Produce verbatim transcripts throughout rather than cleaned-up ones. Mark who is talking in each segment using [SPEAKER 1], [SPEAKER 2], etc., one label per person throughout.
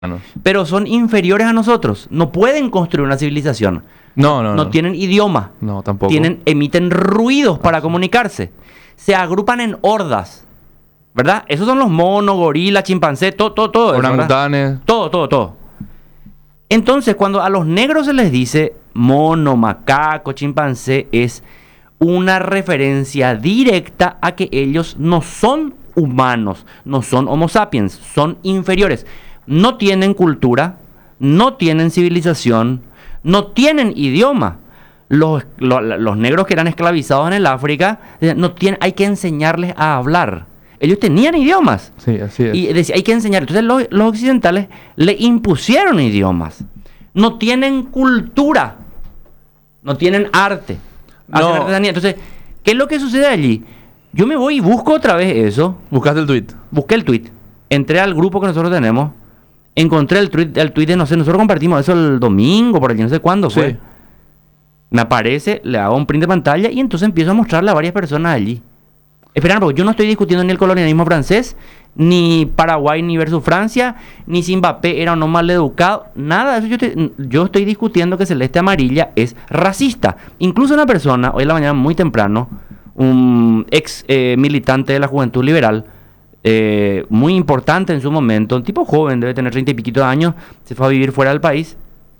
[SPEAKER 1] pero son inferiores a nosotros. No pueden construir una civilización.
[SPEAKER 2] No, no,
[SPEAKER 1] No
[SPEAKER 2] no.
[SPEAKER 1] tienen idioma.
[SPEAKER 2] No, tampoco.
[SPEAKER 1] Tienen, emiten ruidos para
[SPEAKER 2] Ah, sí.
[SPEAKER 1] comunicarse. Se agrupan en hordas, ¿verdad? Esos son los monos, gorilas, chimpancés, todo, todo, todo. eso, ¿verdad?
[SPEAKER 2] Orangutanes.
[SPEAKER 1] Todo, todo, todo. Entonces, cuando a los negros se les dice mono, macaco, chimpancé, es una referencia directa a que ellos no son humanos, no son homo sapiens, son inferiores. No tienen cultura, no tienen civilización, no tienen idioma. Los, lo- los negros que eran esclavizados en el África, eh, no tienen, hay que enseñarles a hablar. Ellos tenían idiomas.
[SPEAKER 2] Sí, así es.
[SPEAKER 1] Y decía, hay que enseñar. Entonces los, los occidentales le impusieron idiomas. No tienen cultura. No tienen arte. Hacen
[SPEAKER 2] No.
[SPEAKER 1] artesanía. Entonces, ¿qué es lo que sucede allí? Yo me voy y busco otra vez eso.
[SPEAKER 2] Buscaste el tweet.
[SPEAKER 1] Busqué el tweet. Entré al grupo que nosotros tenemos. Encontré el tweet, el tweet de, no sé, nosotros compartimos eso el domingo, por allí, no sé cuándo fue.
[SPEAKER 2] Sí.
[SPEAKER 1] Me aparece, le hago un print de pantalla y entonces empiezo a mostrarle a varias personas allí. Esperan, porque yo no estoy discutiendo ni el colonialismo francés, ni Paraguay ni versus Francia, ni si Mbappé era o no mal educado, nada de eso. Yo estoy, yo estoy discutiendo que Celeste Amarilla es racista. Incluso una persona, hoy en la mañana muy temprano, un ex eh, militante de la Juventud Liberal, eh, muy importante en su momento, un tipo joven, debe tener treinta y piquito de años, se fue a vivir fuera del país,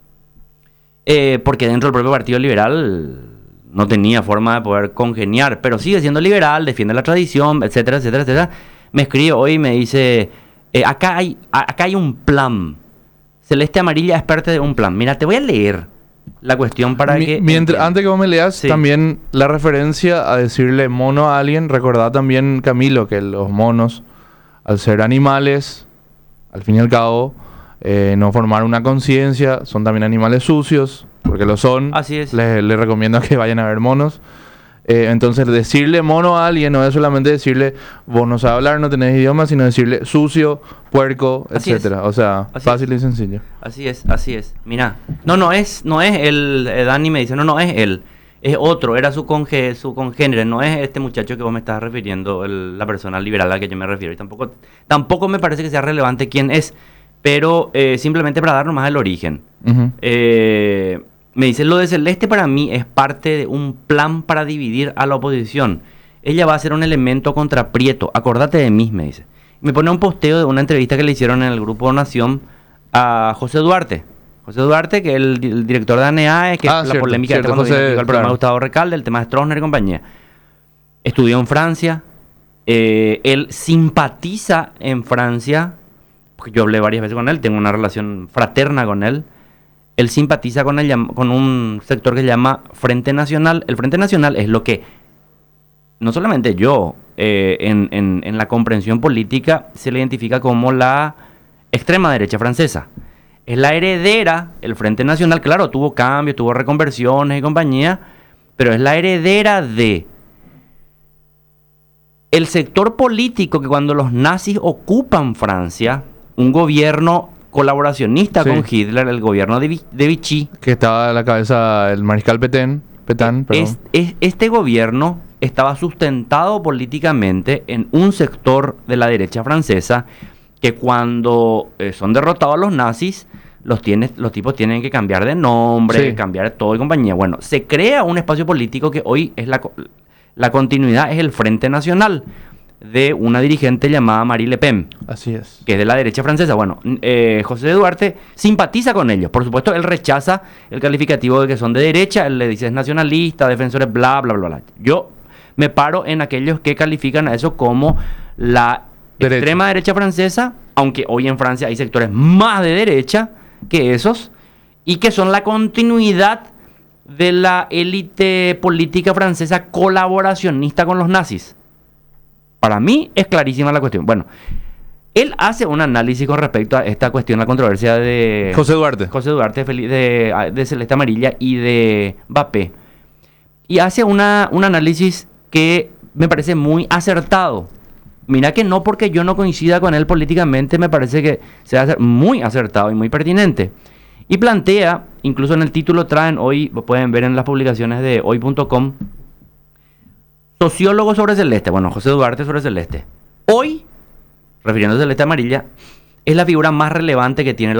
[SPEAKER 1] eh, porque dentro del propio Partido Liberal no tenía forma de poder congeniar, pero sigue siendo liberal, defiende la tradición, etcétera, etcétera, etcétera. Me escribe hoy y me dice, eh, acá, hay, a- acá hay un plan. Celeste Amarilla es parte de un plan. Mira, te voy a leer la cuestión para
[SPEAKER 2] Mi-
[SPEAKER 1] que...
[SPEAKER 2] mientras,
[SPEAKER 1] entiendas.
[SPEAKER 2] antes que vos me leas,
[SPEAKER 1] Sí.
[SPEAKER 2] también la referencia a decirle mono a alguien, recordá también, Camilo, que los monos, al ser animales, al fin y al cabo, eh, no formar una conciencia, son también animales sucios, porque lo son.
[SPEAKER 1] Así es.
[SPEAKER 2] Les, les recomiendo que vayan a ver monos. Eh, entonces, decirle mono a alguien no es solamente decirle, vos no sabes hablar, no tenés idioma, sino decirle sucio, puerco,
[SPEAKER 1] Así es.
[SPEAKER 2] etcétera. O sea,
[SPEAKER 1] Así
[SPEAKER 2] fácil y sencillo.
[SPEAKER 1] Así es, así es. Mira, no, no es, no es él, eh, Dani me dice, no, no es él, es otro, era su conge, su congénere, no es este muchacho que vos me estás refiriendo, el- la persona liberal a la que yo me refiero. Y tampoco, tampoco me parece que sea relevante quién es, pero eh, simplemente para darnos más el origen.
[SPEAKER 2] Ujú.
[SPEAKER 1] Eh, me dice, lo de Celeste para mí es parte de un plan para dividir a la oposición. Ella va a ser un elemento contra Prieto. Acordate de mí, me dice. Me pone un posteo de una entrevista que le hicieron en el Grupo Nación a José Duarte. José Duarte, que es el, di- el director de A N A E, que
[SPEAKER 2] Ah,
[SPEAKER 1] es la
[SPEAKER 2] cierto,
[SPEAKER 1] polémica
[SPEAKER 2] cierto,
[SPEAKER 1] esta cuando
[SPEAKER 2] José,
[SPEAKER 1] vino aquí al programa de
[SPEAKER 2] claro.
[SPEAKER 1] Gustavo Recalde, el tema de Stroessner y compañía. Estudió en Francia. Eh, él simpatiza en Francia, porque yo hablé varias veces con él, tengo una relación fraterna con él. Él simpatiza con, el, llam- con un sector que se llama Frente Nacional. El Frente Nacional es lo que, no solamente yo, eh, en, en- en la comprensión política, se le identifica como la extrema derecha francesa. Es la heredera, el Frente Nacional, claro, tuvo cambios, tuvo reconversiones y compañía, pero es la heredera de el sector político que cuando los nazis ocupan Francia, un gobierno colaboracionista
[SPEAKER 2] Sí.
[SPEAKER 1] con Hitler, el gobierno de, Vi- de Vichy,
[SPEAKER 2] Que estaba a la cabeza el mariscal Petén, Petán, perdón.
[SPEAKER 1] es- es- este gobierno estaba sustentado políticamente en un sector de la derecha francesa que cuando eh, son derrotados los nazis, los, tiene- los tipos tienen que cambiar de nombre,
[SPEAKER 2] Sí.
[SPEAKER 1] cambiar todo y compañía. Bueno, se crea un espacio político que hoy es la, co- la continuidad, es el Frente Nacional de una dirigente llamada Marie Le Pen,
[SPEAKER 2] Así es.
[SPEAKER 1] que es de la derecha francesa. Bueno, n- eh, José Duarte simpatiza con ellos. Por supuesto, él rechaza el calificativo de que son de derecha. Él le dice es nacionalista, defensores, bla, bla, bla, bla. Yo me paro en aquellos que califican a eso como la
[SPEAKER 2] Derecha.
[SPEAKER 1] extrema derecha francesa, aunque hoy en Francia hay sectores más de derecha que esos, y que son la continuidad de la élite política francesa colaboracionista con los nazis. Para mí es clarísima la cuestión. Bueno, él hace un análisis con respecto a esta cuestión, la controversia de
[SPEAKER 2] José Duarte.
[SPEAKER 1] José Duarte, Feli- de, de Celeste Amarilla y de Mbappé. Y hace una, un análisis que me parece muy acertado. Mira que no porque yo no coincida con él políticamente, me parece que se va a hacer muy acertado y muy pertinente. Y plantea, incluso en el título traen hoy, lo pueden ver en las publicaciones de hoy punto com, sociólogo sobre Celeste, bueno, José Duarte sobre Celeste. Hoy, refiriéndose a Celeste Amarilla, es la figura más relevante que tiene